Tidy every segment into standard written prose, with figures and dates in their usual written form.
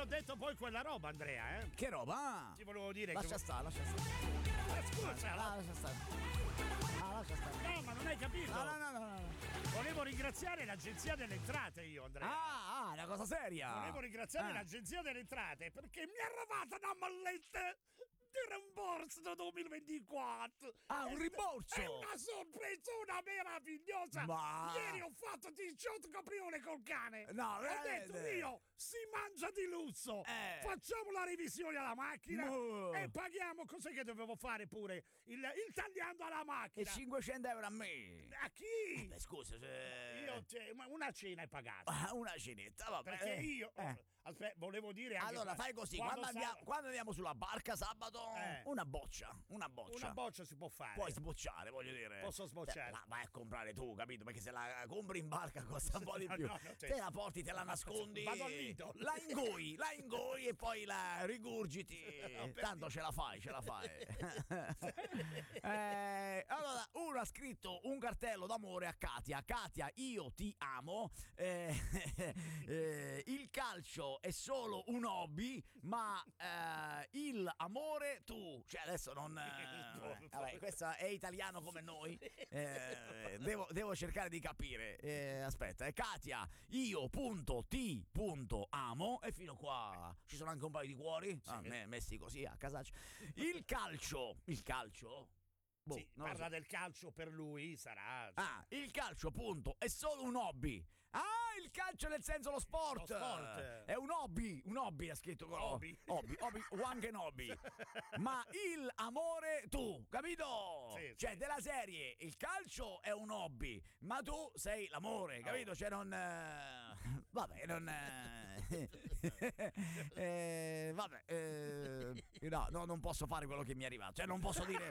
ho detto poi quella roba, Andrea, eh? Che roba? Ti volevo dire Lascia che... stare. Scusa, Lascia stare. Lascia stare. no, ma non hai capito. No. Volevo ringraziare l'Agenzia delle Entrate io, Andrea. Ah, una cosa seria. Volevo ringraziare l'Agenzia delle Entrate perché mi è arrivata una malletta di rimborso da 2024. Ah, un rimborso. È una sorpresona meravigliosa. Ma... Ieri ho fatto 18 capriole col cane. No, ho detto io, si mangia di lusso. Facciamo la revisione alla macchina e paghiamo. Cos'è che dovevo fare pure? Il tagliando alla macchina. E 500 euro a me. A chi? Beh, scusa, Ma una cena è pagata. una cenetta, vabbè. Perché io aspetta, volevo dire anche allora fai così, quando andiamo sulla barca sabato, una boccia. Una boccia si può fare. Puoi sbocciare, voglio dire. Posso sbocciare. La vai a comprare tu, capito? Perché se la compri in barca costa un po' di più. Te la porti, te la nascondi. Vado al Lidl. La ingoi e poi la rigurgiti. Tanto ce la fai. Allora, uno ha scritto un cartello d'amore a Katia. Katia, io ti amo. Il calcio è solo un hobby, ma il amore tu. Cioè adesso non... vabbè, questo è italiano come noi. Devo cercare di capire. Aspetta, Katia, io ti amo. E fino qua ci sono anche un paio di cuori messi così a casaccio. Il calcio. Boh, sì, parla del calcio per lui, sarà. Il calcio, appunto, è solo un hobby. Il calcio nel senso lo sport. Lo sport. È un hobby, ha scritto. Hobby, o anche un hobby. Ma il amore tu, capito? Sì, cioè, sì. della serie, il calcio è un hobby, ma tu sei l'amore, capito? Cioè, non... vabbè, non... no, non posso fare quello che mi è arrivato. Cioè, non posso dire...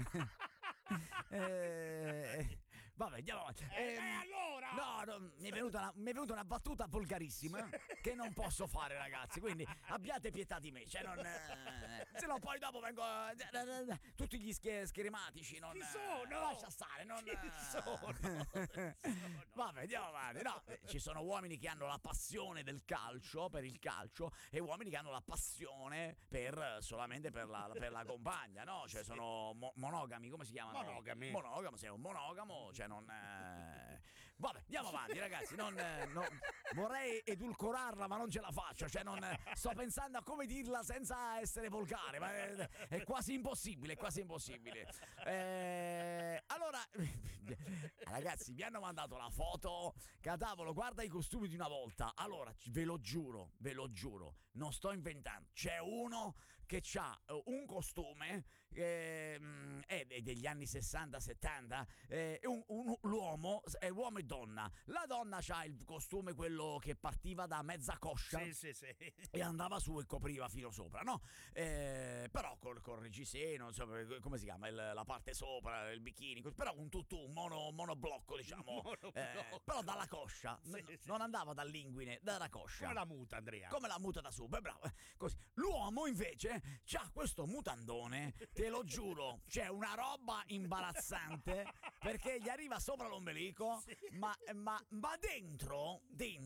vabbè, andiamo avanti. Allora no, mi è venuta una battuta volgarissima che non posso fare, ragazzi, quindi abbiate pietà di me, cioè non se no poi dopo vengo tutti gli schermatici non chi sono? Lascia stare, non chi sono? Vabbè, andiamo avanti. No, ci sono uomini che hanno la passione del calcio, per il calcio, e uomini che hanno la passione solamente per la compagna, no? Cioè sono monogami, come si chiamano? Monogamo, sei un monogamo, cioè non... Vabbè, andiamo avanti, ragazzi, non vorrei edulcorarla, ma non ce la faccio, cioè non sto pensando a come dirla senza essere volgare, ma è quasi impossibile, allora, ragazzi, mi hanno mandato la foto, Catavolo, guarda i costumi di una volta. Allora, ve lo giuro, non sto inventando, c'è uno che ha un costume degli anni 60-70, l'uomo è uomo e donna. La donna c'ha il costume quello che partiva da mezza coscia e andava su e copriva fino sopra, no? Però col reggiseno, insomma, come si chiama? La parte sopra, il bikini, però un tutù, un monoblocco, diciamo. Però dalla coscia, non andava dall'inguine, dalla coscia. Come la muta, Andrea. Come la muta da su, beh, bravo. Così. L'uomo invece c'ha questo mutandone, te lo giuro, c'è una roba imbarazzante perché gli arriva sopra l'ombelico, ma dentro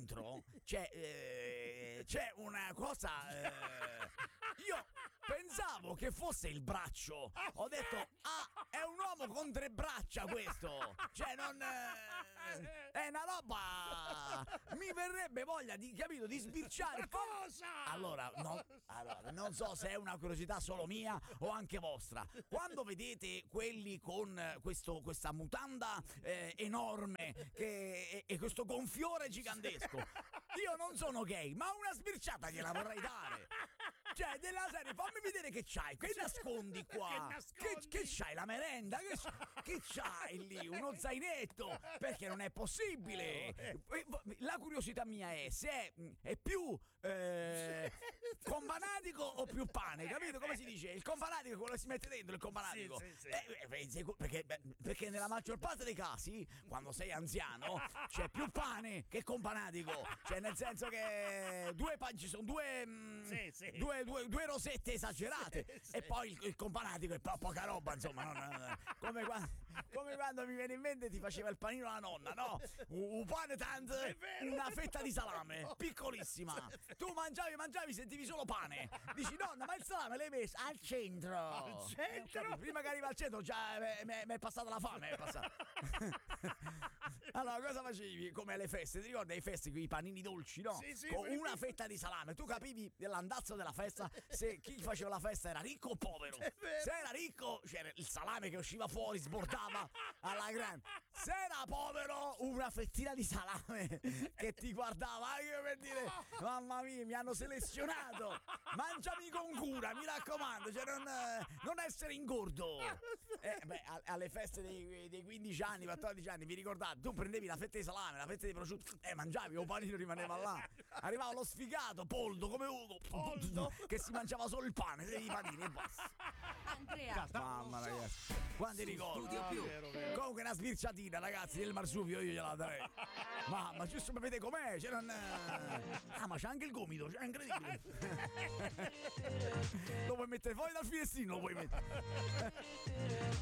c'è una cosa. Io pensavo che fosse il braccio. Ho detto, è un uomo con 3 braccia questo. Cioè non è una roba. Mi verrebbe voglia di, capito, di sbirciare. Cosa? Allora, non so se è una curiosità solo mia o anche vostra. Quando vedete quelli con questa mutanda enorme e questo gonfiore gigantesco, io non sono gay, ma una sbirciata gliela vorrei dare. Cioè, della serie, fammi vedere che c'hai, che nascondi qua. Che c'hai, la merenda? Che c'hai lì? Uno zainetto? Perché non è possibile. La curiosità mia è se è più companatico o più pane, capito? Come si dice? Il companatico è quello che si mette dentro, il companatico. Sì. Perché nella maggior parte dei casi, quando sei anziano, c'è più pane che companatico. Cioè, nel senso che ci sono due rosette esagerate e poi il companatico è poca roba, insomma, come Come quando mi viene in mente ti faceva il panino la nonna, no? Un pane tante, una fetta di salame, piccolissima. Tu mangiavi, sentivi solo pane. Dici, nonna, ma il salame l'hai messo al centro. Al centro? Prima che arriva al centro già mi è passata la fame, Allora, cosa facevi? Come alle feste, ti ricordi ai feste con i panini dolci, no? Sì, con una fetta di salame. Tu capivi dell'andazzo della festa se chi faceva la festa era ricco o povero. Se era ricco, c'era il salame che usciva fuori, sbordava alla grande. Se era povero, una fettina di salame che ti guardava anche per dire: mamma mia, mi hanno selezionato. Mangiami con cura, mi raccomando, cioè non essere ingordo. Alle feste dei 15 anni, 14 anni, vi ricordate? Tu prendevi la fetta di salame, la fetta di prosciutto, mangiavi, o panino rimaneva là. Arrivava lo sfigato, Poldo, come Ugo, che si mangiava solo il pane, i panini e basta. Andrea, Mamma ragazzi, quanti ricordi. Comunque una sbirciatina, ragazzi, del marsupio io gliela darei. Mamma, giusto per vedere com'è, c'è ma c'è anche il gomito, c'è incredibile. Lo puoi mettere fuori dal finestrino, lo puoi mettere.